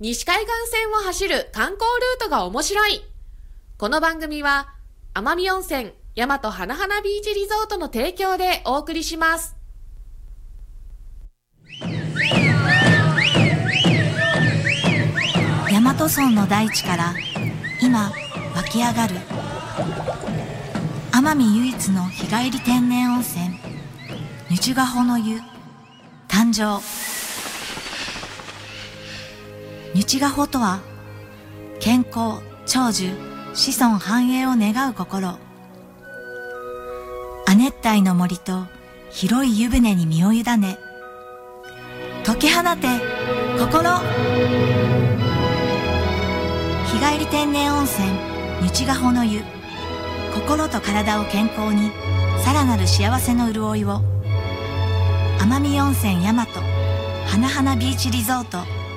西海岸線を走る観光ルートが面白い。この番組は奄美温泉大和花々ビーチリゾートの提供でお送りします。 大和村の大地から今湧き上がる奄美唯一の日帰り天然温泉ニュチュガホの湯誕生。ニュチュガホとは健康長寿子孫繁栄を願う心。亜熱帯の森と広い湯船に身を委ね解き放て心。日帰り天然温泉ニュチュガホの湯、心と体を健康にさらなる幸せの潤いを。奄美温泉大和花々ビーチリゾート。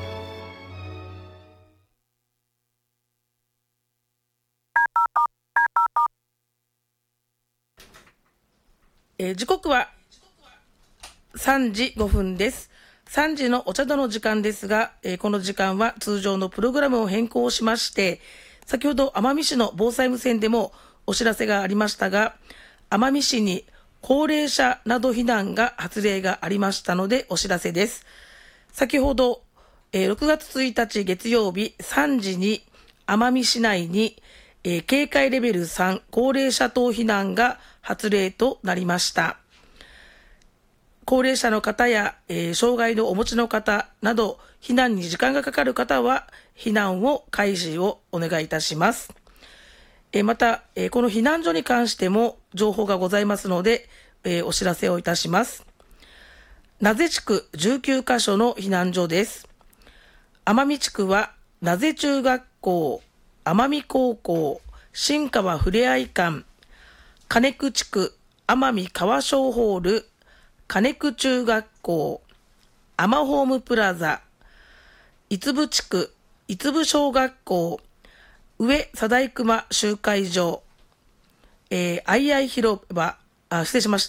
時刻は3時5分です。3時のお茶戸の時間ですが、この時間は通常のプログラムを変更しまして、先ほど奄美市の防災無線でもお知らせがありましたが、奄美市に高齢者など避難が発令がありましたのでお知らせです。先ほど、6月1日月曜日3時に奄美市内に、警戒レベル3高齢者等避難が発令となりました。高齢者の方や、障害のお持ちの方など避難に時間がかかる方は避難を開始をお願いいたします。また、この避難所に関しても情報がございますので、お知らせをいたします。名瀬地区19カ所の避難所です。奄美地区は名瀬中学校、奄美高校、新川ふれあい館、金久地区奄美川小ホール、金久中学校、アマホームプラザ、五部地区五部小学校、上佐大熊集会所、あいあい広場、失礼しました。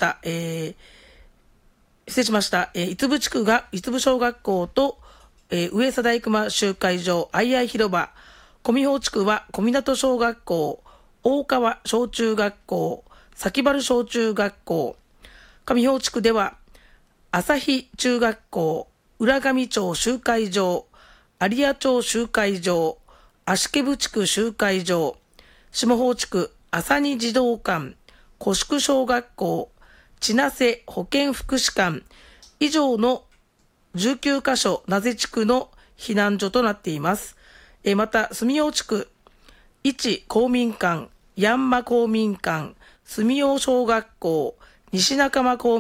五部地区が五部小学校と、上佐大熊集会所、あいあい広場、小見宝地区は小湊小学校、大川小中学校、崎原小中学校、上宝地区では朝日中学校、浦上町集会場、有谷町集会場、足毛地区集会場、下宝地区朝に児童館、古宿小学校、千奈瀬保健福祉館以上の19カ所名瀬地区の避難所となっています。また住用地区一公民館、ヤンマ公民館、住用小学校、西仲間公